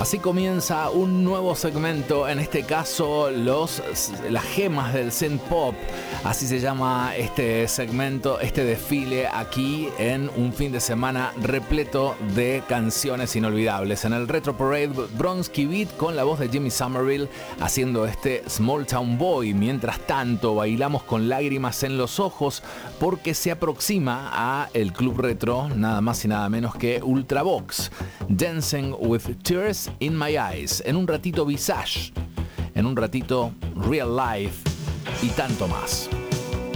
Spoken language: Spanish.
Así comienza un nuevo segmento, en este caso las gemas del synth pop. Así se llama este segmento, este desfile aquí en un fin de semana repleto de canciones inolvidables. En el Retro Parade, Bronski Beat con la voz de Jimmy Somerville haciendo este Small Town Boy. Mientras tanto, bailamos con lágrimas en los ojos porque se aproxima a el Club Retro, nada más y nada menos que Ultravox. Dancing with Tears in My Eyes. En un ratito Visage. En un ratito Real Life. Y tanto más.